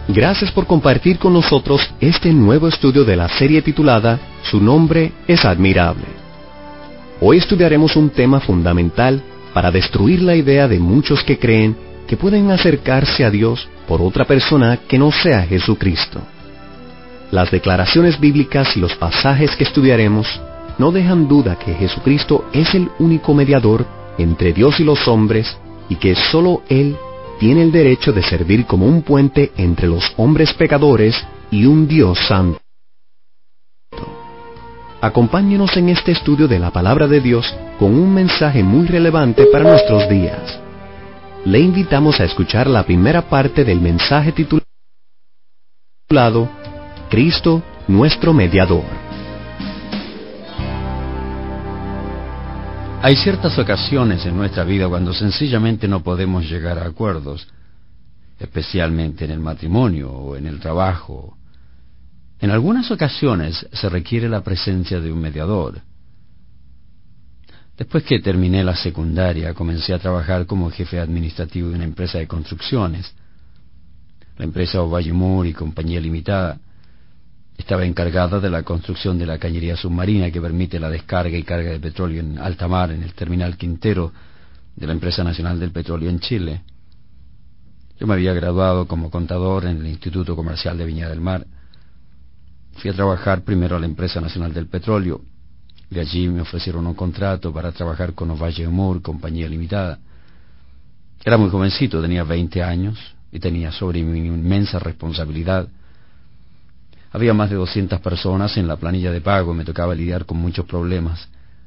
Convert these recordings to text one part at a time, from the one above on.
Gracias por compartir con nosotros este nuevo estudio de la serie titulada Su nombre es admirable. Hoy estudiaremos un tema fundamental para destruir la idea de muchos que creen que pueden acercarse a Dios por otra persona que no sea Jesucristo. Las declaraciones bíblicas y los pasajes que estudiaremos no dejan duda que Jesucristo es el único mediador entre Dios y los hombres y que sólo Él tiene el derecho de servir como un puente entre los hombres pecadores y un Dios santo. Acompáñenos en este estudio de la Palabra de Dios con un mensaje muy relevante para nuestros días. Le invitamos a escuchar la primera parte del mensaje titulado Cristo, nuestro mediador. Hay ciertas ocasiones en nuestra vida cuando sencillamente no podemos llegar a acuerdos, especialmente en el matrimonio o en el trabajo. En algunas ocasiones se requiere la presencia de un mediador. Después que terminé la secundaria, comencé a trabajar como jefe administrativo de una empresa de construcciones. La empresa Ovalle Moore y Compañía Limitada estaba encargada de la construcción de la cañería submarina que permite la descarga y carga de petróleo en alta mar en el terminal Quintero de la Empresa Nacional del Petróleo en Chile. Yo me había graduado como contador en el Instituto Comercial de Viña del Mar. Fui a trabajar primero a la Empresa Nacional del Petróleo. De allí me ofrecieron un contrato para trabajar con Ovalle Moore, Compañía Limitada. Era muy jovencito, tenía 20 años y tenía sobre mí una inmensa responsabilidad. Había más de 200 personas en la planilla de pago y me tocaba lidiar con muchos problemas.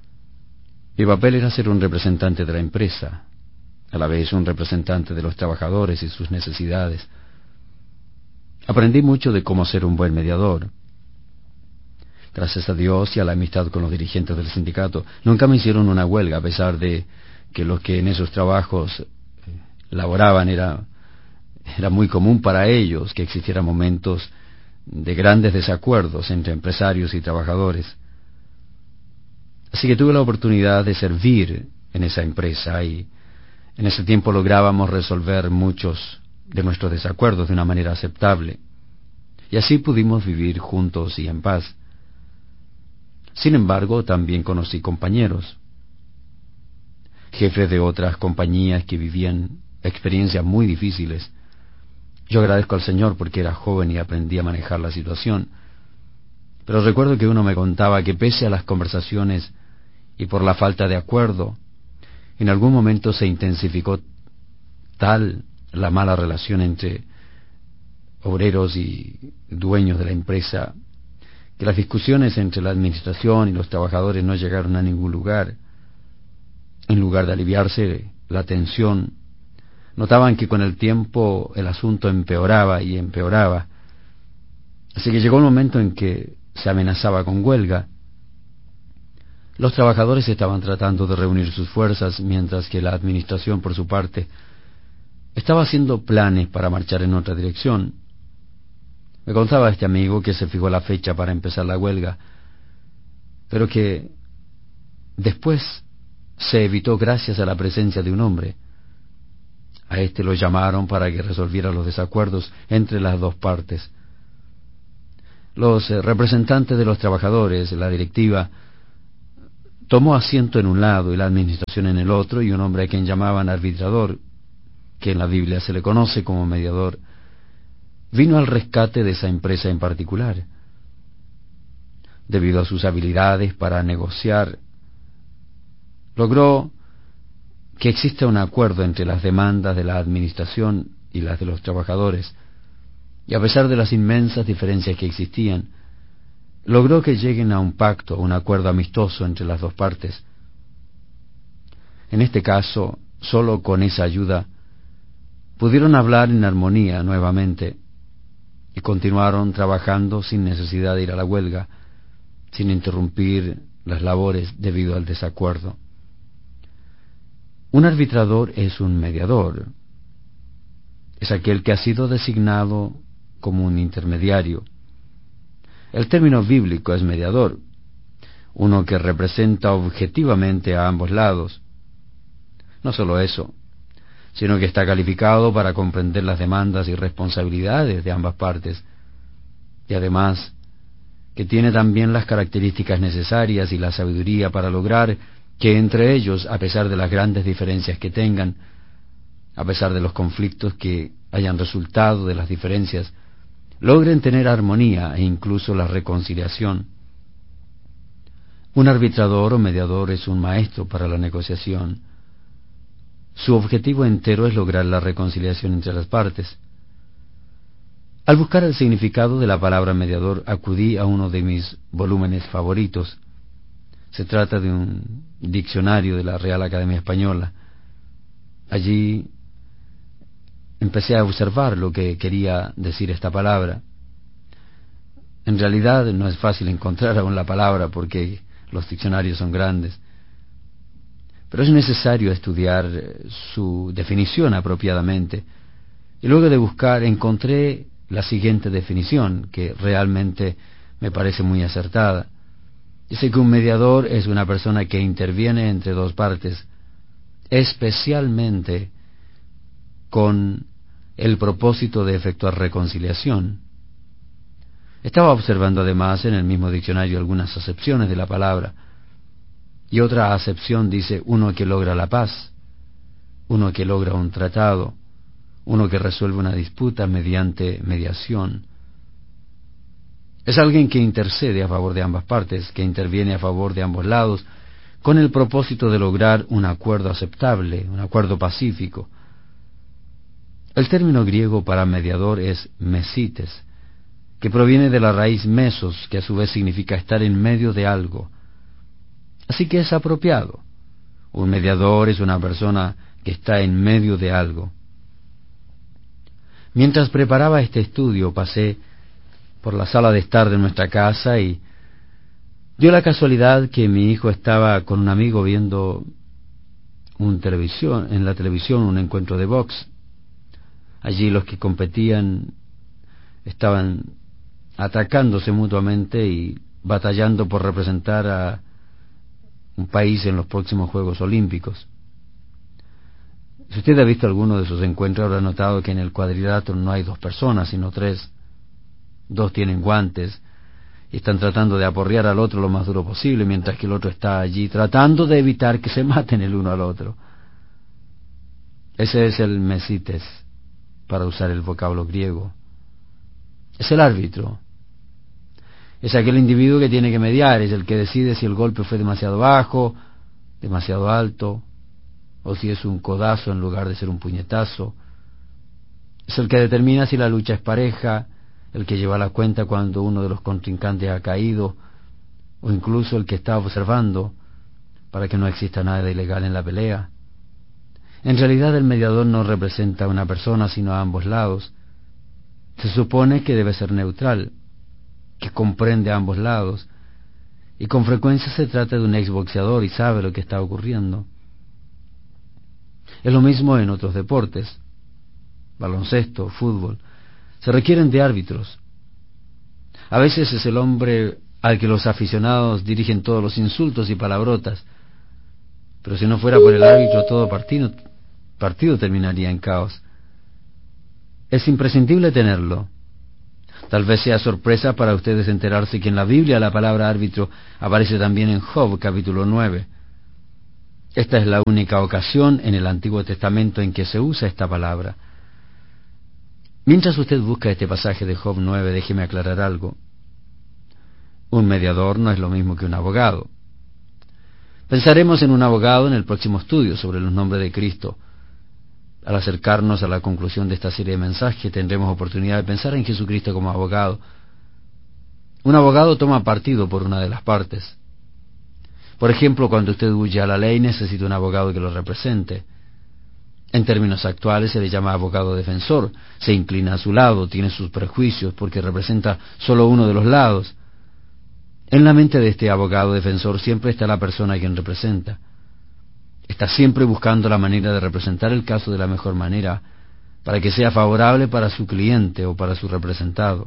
Mi papel era ser un representante de la empresa, a la vez un representante de los trabajadores y sus necesidades. Aprendí mucho de cómo ser un buen mediador. Gracias a Dios y a la amistad con los dirigentes del sindicato, nunca me hicieron una huelga, a pesar de que los que en esos trabajos laboraban era muy común para ellos que existieran momentos de grandes desacuerdos entre empresarios y trabajadores. Así que tuve la oportunidad de servir en esa empresa y en ese tiempo lográbamos resolver muchos de nuestros desacuerdos de una manera aceptable. Y así pudimos vivir juntos y en paz. Sin embargo, también conocí compañeros, jefes de otras compañías que vivían experiencias muy difíciles. Yo agradezco al Señor porque era joven y aprendí a manejar la situación. Pero recuerdo que uno me contaba que pese a las conversaciones y por la falta de acuerdo, en algún momento se intensificó tal la mala relación entre obreros y dueños de la empresa que las discusiones entre la administración y los trabajadores no llegaron a ningún lugar. En lugar de aliviarse la tensión, notaban que con el tiempo el asunto empeoraba y empeoraba. Así que llegó el momento en que se amenazaba con huelga. Los trabajadores estaban tratando de reunir sus fuerzas, mientras que la administración, por su parte, estaba haciendo planes para marchar en otra dirección. Me contaba este amigo que se fijó la fecha para empezar la huelga, pero que después se evitó gracias a la presencia de un hombre. A este lo llamaron para que resolviera los desacuerdos entre las dos partes. Los representantes de los trabajadores, la directiva, tomó asiento en un lado y la administración en el otro, y un hombre a quien llamaban arbitrador, que en la Biblia se le conoce como mediador, vino al rescate de esa empresa en particular. Debido a sus habilidades para negociar, logró que exista un acuerdo entre las demandas de la administración y las de los trabajadores, y a pesar de las inmensas diferencias que existían, logró que lleguen a un pacto, un acuerdo amistoso entre las dos partes. En este caso, solo con esa ayuda, pudieron hablar en armonía nuevamente, y continuaron trabajando sin necesidad de ir a la huelga, sin interrumpir las labores debido al desacuerdo. Un arbitrador es un mediador. Es aquel que ha sido designado como un intermediario. El término bíblico es mediador, uno que representa objetivamente a ambos lados. No solo eso, sino que está calificado para comprender las demandas y responsabilidades de ambas partes, y además que tiene también las características necesarias y la sabiduría para lograr que entre ellos, a pesar de las grandes diferencias que tengan, a pesar de los conflictos que hayan resultado de las diferencias, logren tener armonía e incluso la reconciliación. Un arbitrador o mediador es un maestro para la negociación. Su objetivo entero es lograr la reconciliación entre las partes. Al buscar el significado de la palabra mediador, acudí a uno de mis volúmenes favoritos. Se trata de un diccionario de la Real Academia Española. Allí empecé a observar lo que quería decir esta palabra. En realidad no es fácil encontrar aún la palabra porque los diccionarios son grandes, pero es necesario estudiar su definición apropiadamente. Y luego de buscar encontré la siguiente definición, que realmente me parece muy acertada. Dice que un mediador es una persona que interviene entre dos partes, especialmente con el propósito de efectuar reconciliación. Estaba observando además en el mismo diccionario algunas acepciones de la palabra, y otra acepción dice uno que logra la paz, uno que logra un tratado, uno que resuelve una disputa mediante mediación. Es alguien que intercede a favor de ambas partes, que interviene a favor de ambos lados, con el propósito de lograr un acuerdo aceptable, un acuerdo pacífico. El término griego para mediador es mesites, que proviene de la raíz mesos, que a su vez significa estar en medio de algo. Así que es apropiado. Un mediador es una persona que está en medio de algo. Mientras preparaba este estudio, pasé por la sala de estar de nuestra casa y dio la casualidad que mi hijo estaba con un amigo viendo en la televisión un encuentro de box. Allí los que competían estaban atacándose mutuamente y batallando por representar a un país en los próximos Juegos Olímpicos. Si usted ha visto alguno de esos encuentros, habrá notado que en el cuadrilátero no hay dos personas, sino tres. Dos tienen guantes y están tratando de aporrear al otro lo más duro posible, mientras que el otro está allí tratando de evitar que se maten el uno al otro. Ese es el mesites, para usar el vocablo griego. Es el árbitro. Es aquel individuo que tiene que mediar, es el que decide si el golpe fue demasiado bajo, demasiado alto, o si es un codazo en lugar de ser un puñetazo. Es el que determina si la lucha es pareja, el que lleva la cuenta cuando uno de los contrincantes ha caído, o incluso el que está observando para que no exista nada de ilegal en la pelea. En realidad el mediador no representa a una persona, sino a ambos lados. Se supone que debe ser neutral, que comprende a ambos lados, y con frecuencia se trata de un exboxeador y sabe lo que está ocurriendo. Es lo mismo en otros deportes, baloncesto, fútbol. Se requieren de árbitros. A veces es el hombre al que los aficionados dirigen todos los insultos y palabrotas, pero si no fuera por el árbitro todo partido terminaría en caos. Es imprescindible tenerlo. Tal vez sea sorpresa para ustedes enterarse que en la Biblia la palabra árbitro aparece también en Job, capítulo 9. Esta es la única ocasión en el Antiguo Testamento en que se usa esta palabra. Mientras usted busca este pasaje de Job 9, déjeme aclarar algo. Un mediador no es lo mismo que un abogado. Pensaremos en un abogado en el próximo estudio sobre los nombres de Cristo. Al acercarnos a la conclusión de esta serie de mensajes, tendremos oportunidad de pensar en Jesucristo como abogado. Un abogado toma partido por una de las partes. Por ejemplo, cuando usted huye a la ley, necesita un abogado que lo represente. En términos actuales se le llama abogado defensor. Se inclina a su lado, tiene sus prejuicios porque representa solo uno de los lados. En la mente de este abogado defensor siempre está la persona a quien representa. Está siempre buscando la manera de representar el caso de la mejor manera para que sea favorable para su cliente o para su representado.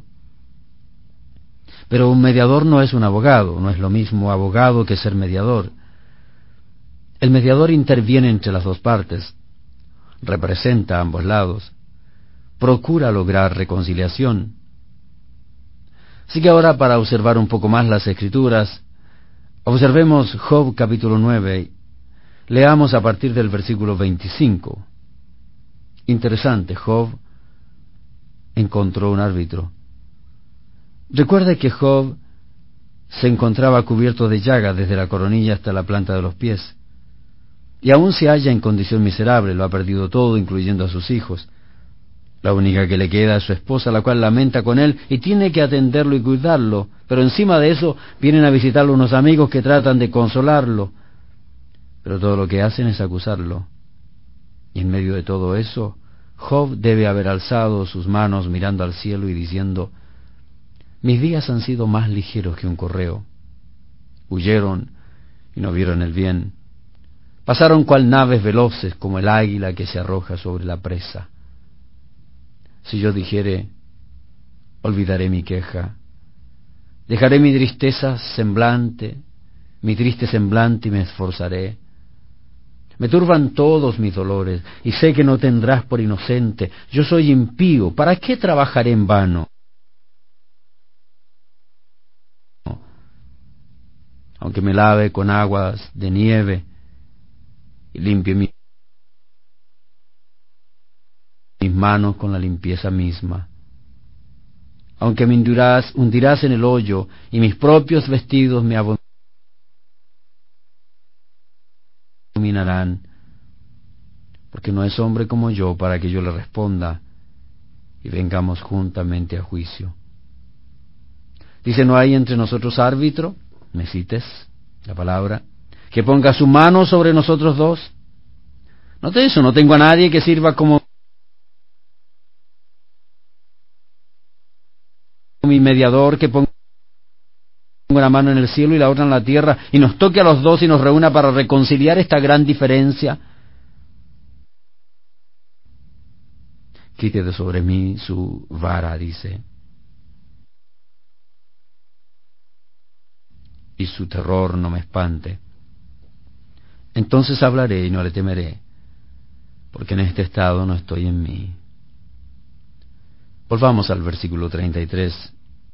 Pero un mediador no es un abogado, no es lo mismo abogado que ser mediador. El mediador interviene entre las dos partes. representa ambos lados, procura lograr reconciliación. Así que ahora, para observar un poco más las Escrituras, observemos Job capítulo 9, leamos a partir del versículo 25. Interesante, Job encontró un árbitro. Recuerde que Job se encontraba cubierto de llagas desde la coronilla hasta la planta de los pies, y aún se halla en condición miserable, lo ha perdido todo, incluyendo a sus hijos. La única que le queda es su esposa, la cual lamenta con él y tiene que atenderlo y cuidarlo, pero encima de eso vienen a visitarlo unos amigos que tratan de consolarlo, pero todo lo que hacen es acusarlo. Y en medio de todo eso, Job debe haber alzado sus manos mirando al cielo y diciendo: mis días han sido más ligeros que un correo. Huyeron y no vieron el bien. Pasaron cual naves veloces, como el águila que se arroja sobre la presa. Si yo dijere, olvidaré mi queja, dejaré mi tristeza semblante, mi triste semblante, y me esforzaré. Me turban todos mis dolores, y sé que no tendrás por inocente. Yo soy impío, ¿para qué trabajaré en vano? Aunque me lave con aguas de nieve y limpie mis manos con la limpieza misma. Aunque me hundirás en el hoyo y mis propios vestidos me abominarán, porque no es hombre como yo para que yo le responda y vengamos juntamente a juicio. Dice: ¿no hay entre nosotros árbitro? ¿Me cites la palabra? Que ponga su mano sobre nosotros dos. Note eso, no tengo a nadie que sirva como mi mediador, que ponga una mano en el cielo y la otra en la tierra, y nos toque a los dos y nos reúna para reconciliar esta gran diferencia. Quite de sobre mí su vara, dice, y su terror no me espante. Entonces hablaré y no le temeré, porque en este estado no estoy en mí. Volvamos al versículo 33.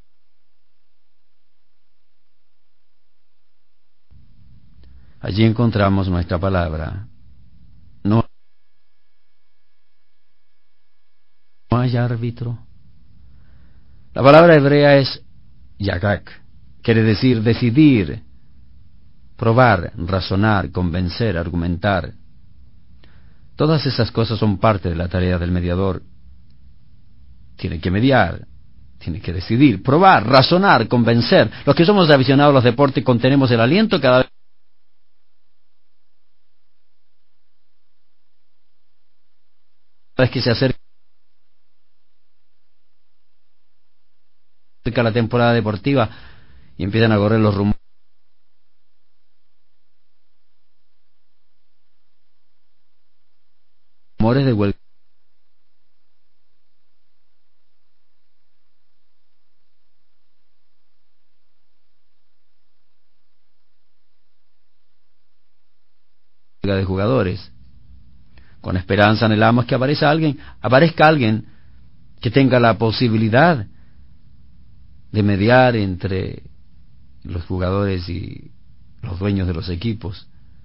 Allí encontramos nuestra palabra. No hay árbitro. La palabra hebrea es yagak. Quiere decir decidir, probar, razonar, convencer, argumentar. Todas esas cosas son parte de la tarea del mediador. Tiene que mediar, tiene que decidir, probar, razonar, convencer. Los que somos aficionados a los deportes contenemos el aliento cada vez que se acerca la temporada deportiva y empiezan a correr los rumores de huelga de jugadores. Con esperanza anhelamos que aparezca alguien que tenga la posibilidad de mediar entre los jugadores y los dueños de los equipos.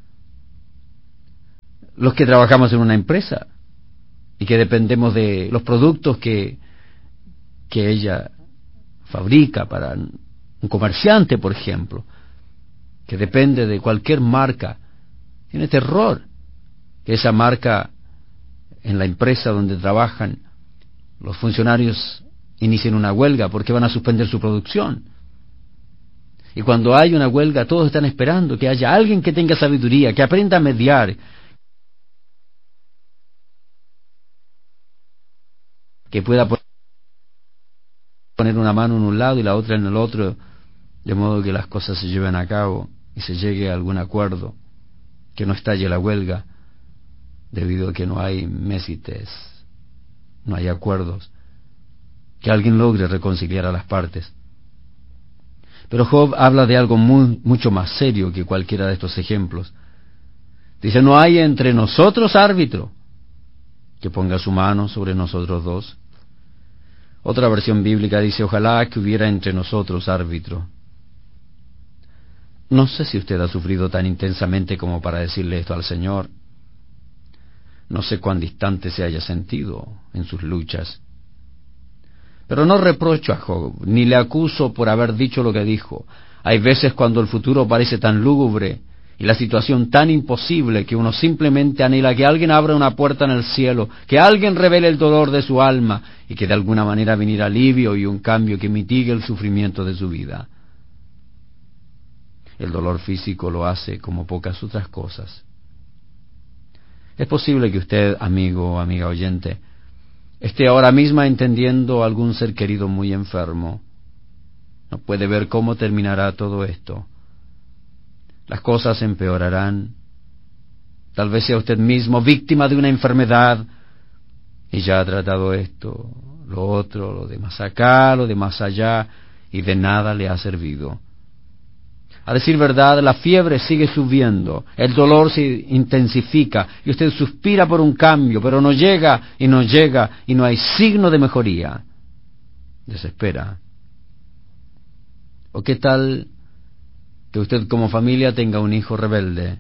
Los que trabajamos en una empresa y que dependemos de los productos que ella fabrica para un comerciante, por ejemplo, que depende de cualquier marca, tiene terror que esa marca en la empresa donde trabajan los funcionarios inicien una huelga porque van a suspender su producción. Y cuando hay una huelga, todos están esperando que haya alguien que tenga sabiduría, que aprenda a mediar, que pueda poner una mano en un lado y la otra en el otro, de modo que las cosas se lleven a cabo y se llegue a algún acuerdo, que no estalle la huelga, debido a que no hay mésites, no hay acuerdos, que alguien logre reconciliar a las partes. Pero Job habla de algo mucho más serio que cualquiera de estos ejemplos. Dice: no hay entre nosotros árbitro. que ponga su mano sobre nosotros dos. Otra versión bíblica dice, ojalá que hubiera entre nosotros árbitro. No sé si usted ha sufrido tan intensamente como para decirle esto al Señor. No sé cuán distante se haya sentido en sus luchas. Pero no reprocho a Job, ni le acuso por haber dicho lo que dijo. Hay veces cuando el futuro parece tan lúgubre y la situación tan imposible que uno simplemente anhela que alguien abra una puerta en el cielo, que alguien revele el dolor de su alma y que de alguna manera viniera alivio y un cambio que mitigue el sufrimiento de su vida. El dolor físico lo hace como pocas otras cosas. Es posible que usted, amigo o amiga oyente, esté ahora mismo entendiendo a algún ser querido muy enfermo. No puede ver cómo terminará todo esto. Las cosas empeorarán. Tal vez sea usted mismo víctima de una enfermedad y ya ha tratado esto, lo otro, lo de más acá, lo de más allá, y de nada le ha servido. A decir verdad, la fiebre sigue subiendo, el dolor se intensifica y usted suspira por un cambio, pero no llega y no llega y no hay signo de mejoría. Desespera. ¿O qué tal que usted como familia tenga un hijo rebelde?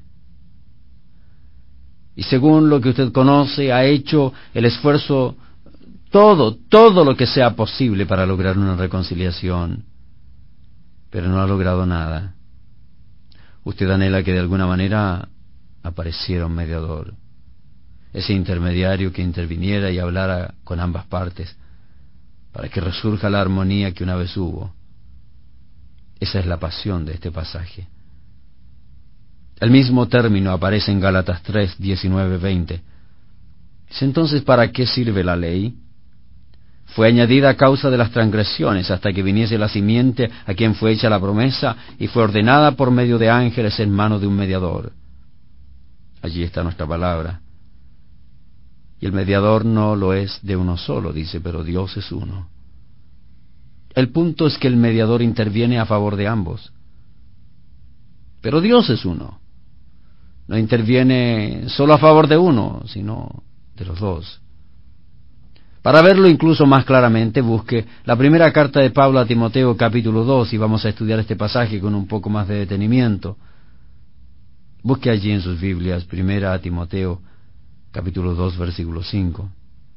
Y según lo que usted conoce, ha hecho el esfuerzo, todo lo que sea posible para lograr una reconciliación, pero no ha logrado nada. Usted anhela que de alguna manera apareciera un mediador, ese intermediario que interviniera y hablara con ambas partes, para que resurja la armonía que una vez hubo. Esa es la pasión de este pasaje. El mismo término aparece en Gálatas 3, 19, 20. Dice, entonces, ¿para qué sirve la ley? Fue añadida a causa de las transgresiones, hasta que viniese la simiente a quien fue hecha la promesa, y fue ordenada por medio de ángeles en mano de un mediador. Allí está nuestra palabra. Y el mediador no lo es de uno solo, dice, pero Dios es uno. El punto es que el mediador interviene a favor de ambos. Pero Dios es uno. No interviene solo a favor de uno, sino de los dos. Para verlo incluso más claramente, busque la primera carta de Pablo a Timoteo, capítulo 2, y vamos a estudiar este pasaje con un poco más de detenimiento. Busque allí en sus Biblias, primera a Timoteo, capítulo 2, versículo 5.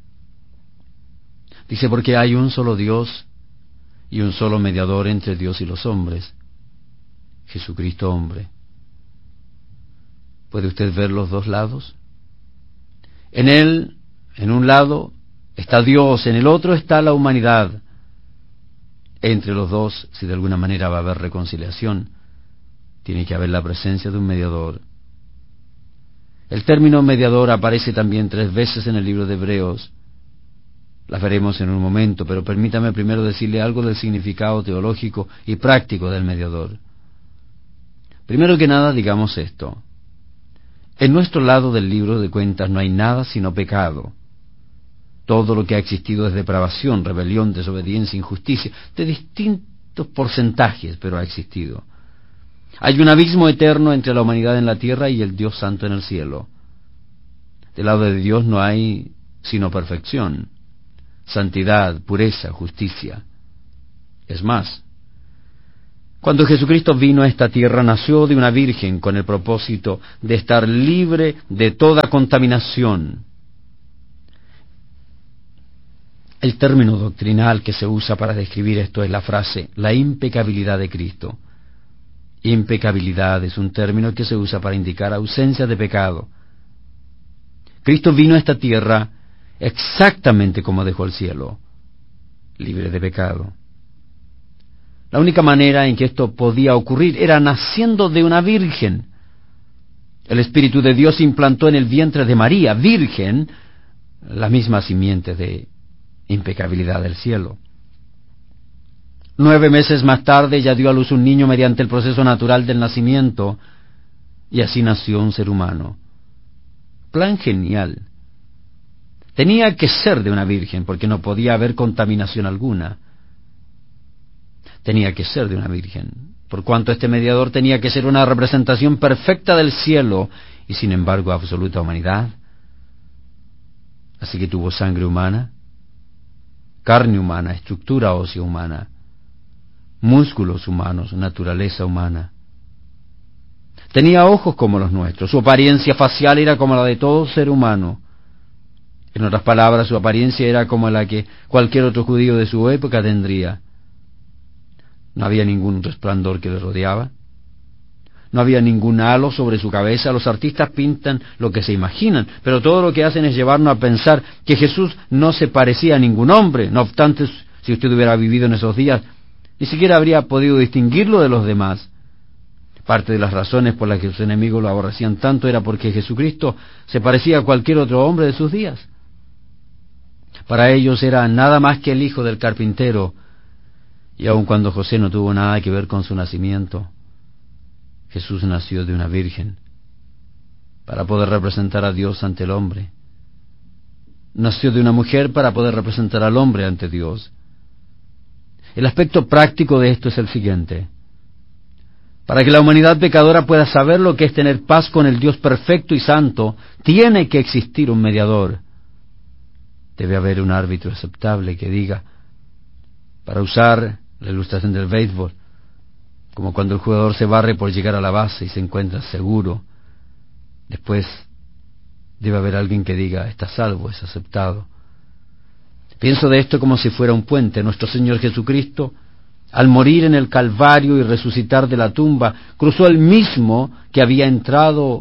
Dice, porque hay un solo Dios y un solo mediador entre Dios y los hombres, Jesucristo hombre. ¿Puede usted ver los dos lados? En él, en un lado, está Dios, en el otro está la humanidad. Entre los dos, si de alguna manera va a haber reconciliación, tiene que haber la presencia de un mediador. El término mediador aparece también 3 veces en el libro de Hebreos. Las veremos en un momento, pero permítame primero decirle algo del significado teológico y práctico del mediador. Primero que nada, digamos esto. En nuestro lado del libro de cuentas no hay nada sino pecado. Todo lo que ha existido es depravación, rebelión, desobediencia, injusticia, de distintos porcentajes, pero ha existido. Hay un abismo eterno entre la humanidad en la tierra y el Dios Santo en el cielo. Del lado de Dios no hay sino perfección, santidad, pureza, justicia. Es más, cuando Jesucristo vino a esta tierra, nació de una virgen con el propósito de estar libre de toda contaminación. El término doctrinal que se usa para describir esto es la frase, la impecabilidad de Cristo. Impecabilidad es un término que se usa para indicar ausencia de pecado. Cristo vino a esta tierra exactamente como dejó el cielo, libre de pecado. La única manera en que esto podía ocurrir era naciendo de una virgen. El Espíritu de Dios implantó en el vientre de María, virgen, la misma simiente de impecabilidad del cielo. 9 meses más tarde ella dio a luz un niño mediante el proceso natural del nacimiento, y así nació un ser humano. Plan genial. Tenía que ser de una virgen, porque no podía haber contaminación alguna. Tenía que ser de una virgen, por cuanto este mediador tenía que ser una representación perfecta del cielo, y sin embargo absoluta humanidad. Así que tuvo sangre humana, carne humana, estructura ósea humana, músculos humanos, naturaleza humana. Tenía ojos como los nuestros, su apariencia facial era como la de todo ser humano. En otras palabras, su apariencia era como la que cualquier otro judío de su época tendría. No había ningún resplandor que le rodeaba, no había ningún halo sobre su cabeza. Los artistas pintan lo que se imaginan, pero todo lo que hacen es llevarnos a pensar que Jesús no se parecía a ningún hombre. No obstante, si usted hubiera vivido en esos días, ni siquiera habría podido distinguirlo de los demás. Parte de las razones por las que sus enemigos lo aborrecían tanto era porque Jesucristo se parecía a cualquier otro hombre de sus días. Para ellos era nada más que el hijo del carpintero, y aun cuando José no tuvo nada que ver con su nacimiento, Jesús nació de una virgen para poder representar a Dios ante el hombre. Nació de una mujer para poder representar al hombre ante Dios. El aspecto práctico de esto es el siguiente: para que la humanidad pecadora pueda saber lo que es tener paz con el Dios perfecto y santo, tiene que existir un mediador. Debe haber un árbitro aceptable que diga, para usar la ilustración del béisbol, como cuando el jugador se barre por llegar a la base y se encuentra seguro, después debe haber alguien que diga, está salvo, es aceptado. Pienso de esto como si fuera un puente. Nuestro Señor Jesucristo, al morir en el Calvario y resucitar de la tumba, cruzó el mismo que había entrado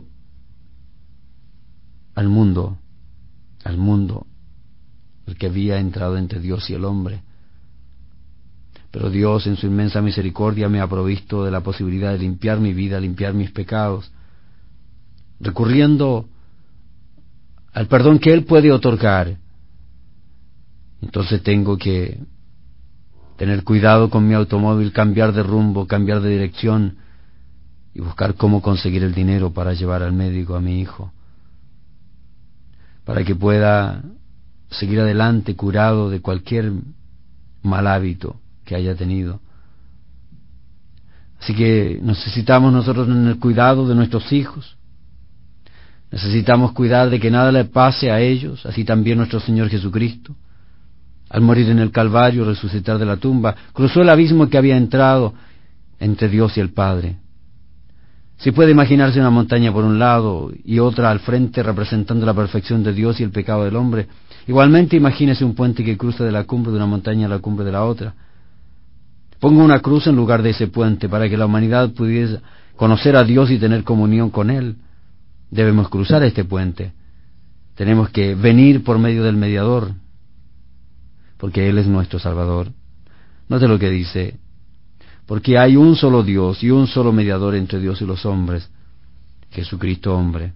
al mundo, el que había entrado entre Dios y el hombre. Pero Dios, en su inmensa misericordia, me ha provisto de la posibilidad de limpiar mi vida, limpiar mis pecados, recurriendo al perdón que Él puede otorgar. Entonces tengo que tener cuidado con mi automóvil, cambiar de rumbo, cambiar de dirección y buscar cómo conseguir el dinero para llevar al médico a mi hijo, para que pueda seguir adelante curado de cualquier mal hábito que haya tenido. Así que necesitamos nosotros en el cuidado de nuestros hijos, necesitamos cuidar de que nada le pase a ellos, así también nuestro Señor Jesucristo, al morir en el Calvario, resucitar de la tumba, cruzó el abismo que había entrado entre Dios y el Padre. Si puede imaginarse una montaña por un lado y otra al frente representando la perfección de Dios y el pecado del hombre, igualmente imagínese un puente que cruza de la cumbre de una montaña a la cumbre de la otra. Ponga una cruz en lugar de ese puente para que la humanidad pudiese conocer a Dios y tener comunión con Él. Debemos cruzar este puente. Tenemos que venir por medio del mediador, porque Él es nuestro Salvador. Note lo que dice: porque hay un solo Dios y un solo mediador entre Dios y los hombres, Jesucristo hombre.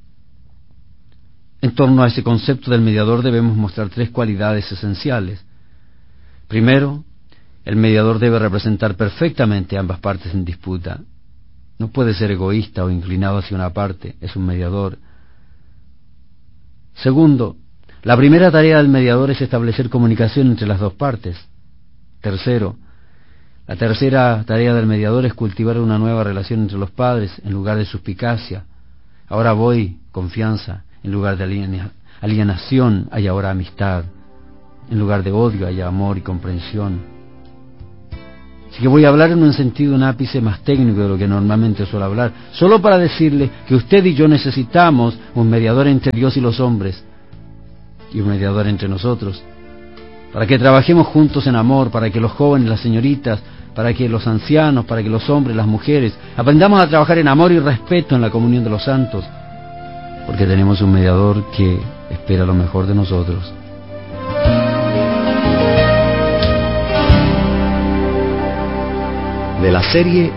En torno a ese concepto del mediador debemos mostrar tres cualidades esenciales. Primero, el mediador debe representar perfectamente ambas partes en disputa. No puede ser egoísta o inclinado hacia una parte, es un mediador. Segundo, la primera tarea del mediador es establecer comunicación entre las dos partes. Tercero, la tercera tarea del mediador es cultivar una nueva relación entre los padres en lugar de suspicacia. Ahora voy, confianza; en lugar de alienación hay ahora amistad; en lugar de odio hay amor y comprensión. Así que voy a hablar en un sentido, un ápice más técnico de lo que normalmente suelo hablar, solo para decirle que usted y yo necesitamos un mediador entre Dios y los hombres, y un mediador entre nosotros, para que trabajemos juntos en amor, para que los jóvenes, las señoritas, para que los ancianos, para que los hombres, las mujeres, aprendamos a trabajar en amor y respeto en la comunión de los santos, porque tenemos un mediador que espera lo mejor de nosotros. De la serie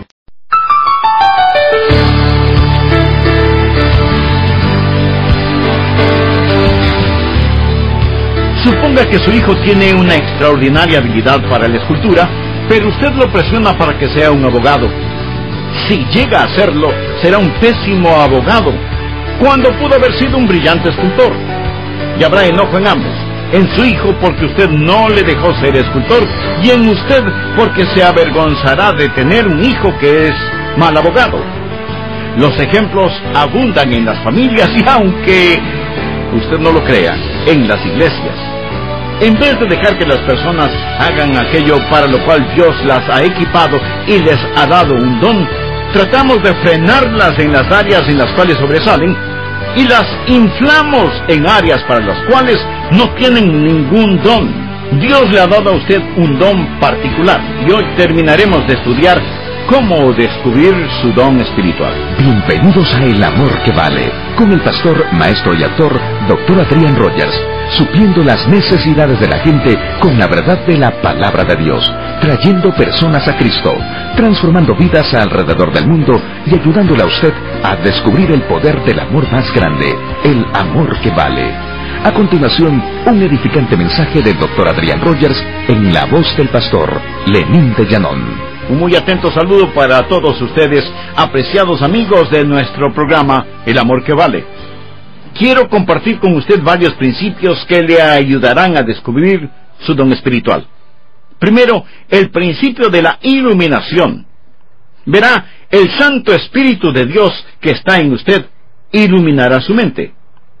Suponga que su hijo tiene una extraordinaria habilidad para la escultura, pero usted lo presiona para que sea un abogado. Si llega a hacerlo, será un pésimo abogado, cuando pudo haber sido un brillante escultor. Y habrá enojo en ambos: en su hijo porque usted no le dejó ser escultor, y en usted porque se avergonzará de tener un hijo que es mal abogado. Los ejemplos abundan en las familias, y aunque usted no lo crea, en las iglesias. En vez de dejar que las personas hagan aquello para lo cual Dios las ha equipado y les ha dado un don, tratamos de frenarlas en las áreas en las cuales sobresalen y las inflamos en áreas para las cuales no tienen ningún don. Dios le ha dado a usted un don particular y hoy terminaremos de estudiar cómo descubrir su don espiritual. Bienvenidos a El Amor que Vale, con el pastor, maestro y actor, Dr. Adrian Rogers, supliendo las necesidades de la gente con la verdad de la palabra de Dios, trayendo personas a Cristo, transformando vidas alrededor del mundo y ayudándole a usted a descubrir el poder del amor más grande, el amor que vale. A continuación, un edificante mensaje del Dr. Adrian Rogers en la voz del pastor Lenín de Llanón. Un muy atento saludo para todos ustedes, apreciados amigos de nuestro programa El Amor que Vale. Quiero compartir con usted varios principios que le ayudarán a descubrir su don espiritual. Primero, el principio de la iluminación. Verá, el Santo Espíritu de Dios que está en usted iluminará su mente.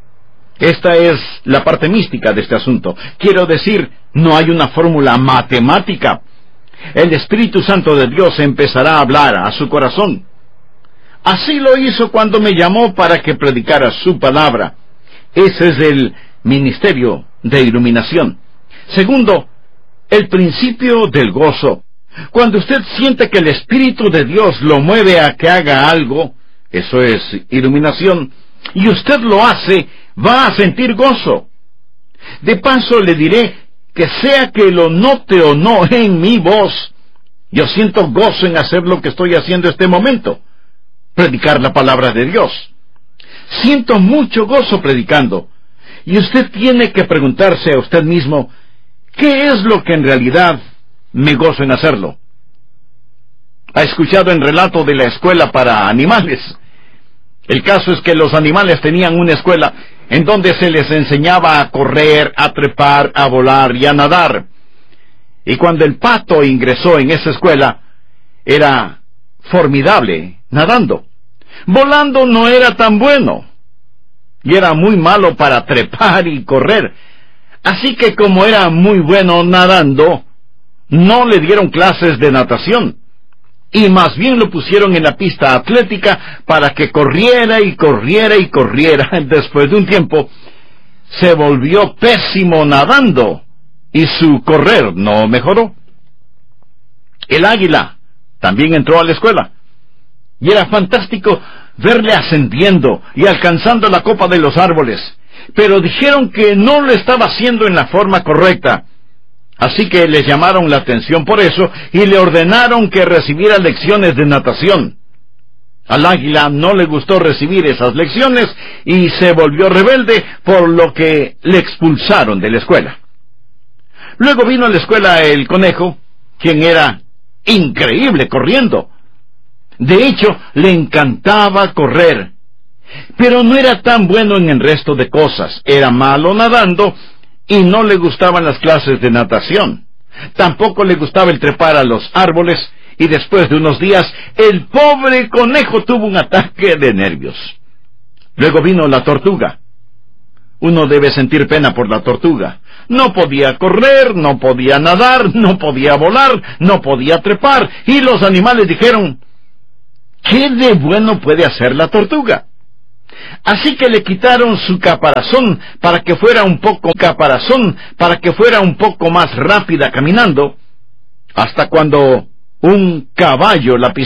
Esta es la parte mística de este asunto. Quiero decir, no hay una fórmula matemática. El Espíritu Santo de Dios empezará a hablar a su corazón. Así lo hizo cuando me llamó para que predicara su palabra. Ese es el ministerio de iluminación. Segundo, el principio del gozo. Cuando usted siente que el Espíritu de Dios lo mueve a que haga algo, eso es iluminación, y usted lo hace, va a sentir gozo. De paso le diré que sea que lo note o no en mi voz, yo siento gozo en hacer lo que estoy haciendo este momento, predicar la palabra de Dios. Siento mucho gozo predicando, y usted tiene que preguntarse a usted mismo, ¿qué es lo que en realidad me gozo en hacerlo? ¿Ha escuchado el relato de la escuela para animales? El caso es que los animales tenían una escuela en donde se les enseñaba a correr, a trepar, a volar y a nadar. Y cuando el pato ingresó en esa escuela, era formidable nadando. Volando no era tan bueno, y era muy malo para trepar y correr. Así que como era muy bueno nadando, no le dieron clases de natación, y más bien lo pusieron en la pista atlética para que corriera y corriera y corriera. Después de un tiempo, se volvió pésimo nadando, y su correr no mejoró. El águila también entró a la escuela, y era fantástico verle ascendiendo y alcanzando la copa de los árboles, pero dijeron que no lo estaba haciendo en la forma correcta. Así que les llamaron la atención por eso y le ordenaron que recibiera lecciones de natación. Al águila no le gustó recibir esas lecciones y se volvió rebelde, por lo que le expulsaron de la escuela. Luego vino a la escuela el conejo, quien era increíble corriendo. De hecho, le encantaba correr, pero no era tan bueno en el resto de cosas. Era malo nadando y no le gustaban las clases de natación. Tampoco le gustaba el trepar a los árboles, y después de unos días, el pobre conejo tuvo un ataque de nervios. Luego vino la tortuga. Uno debe sentir pena por la tortuga. No podía correr, no podía nadar, no podía volar, no podía trepar, y los animales dijeron, ¿qué de bueno puede hacer la tortuga? Así que le quitaron su caparazón para que fuera un poco más rápida caminando, hasta cuando un caballo la pisó.